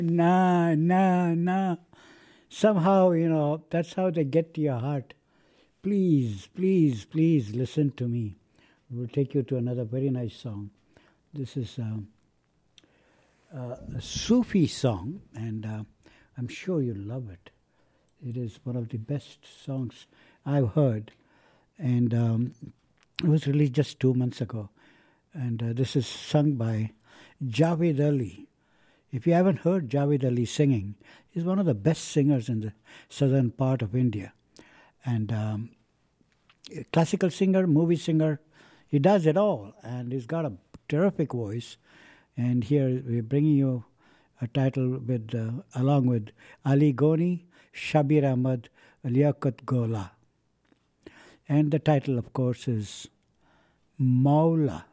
Nah, nah, nah. Somehow, that's how they get to your heart. Please, please, please listen to me. We'll take you to another very nice song. This is a Sufi song, and I'm sure you'll love it. It is one of the best songs I've heard, and it was released just 2 months ago. And this is sung by Javed Ali. If you haven't heard Javed Ali singing, he's one of the best singers in the southern part of India. And classical singer, movie singer, he does it all. And he's got a terrific voice. And here we're bringing you a title with along with Ali Goni, Shabir Ahmad, Liaquat Gola. And the title, of course, is Maula.